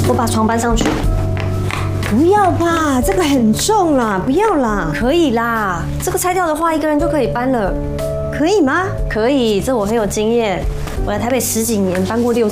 我把床搬上去。 不要吧，这个很重啦，不要啦。 可以啦，这个拆掉的话，一个人就可以搬了。 可以吗？ 可以，这我很有经验，我来台北10几年，搬过6